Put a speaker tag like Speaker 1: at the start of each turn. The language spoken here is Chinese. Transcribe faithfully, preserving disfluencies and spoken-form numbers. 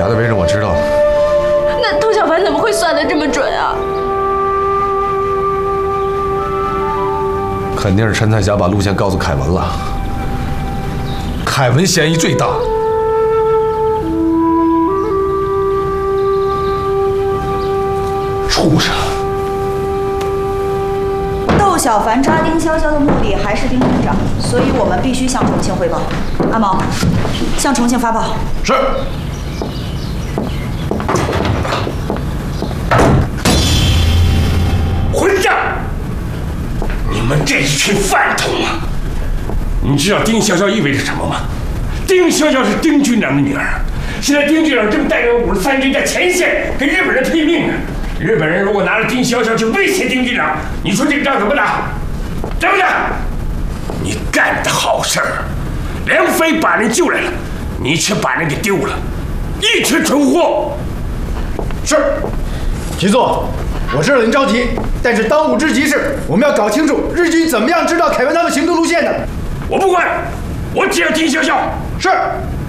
Speaker 1: 假的为人我知道了。
Speaker 2: 那窦小凡怎么会算得这么准啊？
Speaker 1: 肯定是陈彩霞把路线告诉凯文了。凯文嫌疑最大。畜生！
Speaker 3: 窦小凡抓丁潇潇的目的还是丁局长，所以我们必须向重庆汇报。阿毛，向重庆发报。
Speaker 1: 是。
Speaker 4: 混账！你们这一群饭桶啊！你知道丁潇潇意味着什么吗？丁潇潇是丁军长的女儿，现在丁局长正带领五十三军在前线跟日本人拼命呢。日本人如果拿着丁潇潇去威胁丁局长，你说这个仗怎么打？对不对？你干的好事儿，梁飞把人救来了，你却把人给丢了，一群蠢货！
Speaker 5: 是，局座，我知道您着急，但是当务之急是我们要搞清楚日军怎么样知道凯文他们行动路线的。
Speaker 4: 我不管，我只要丁潇潇。
Speaker 5: 是。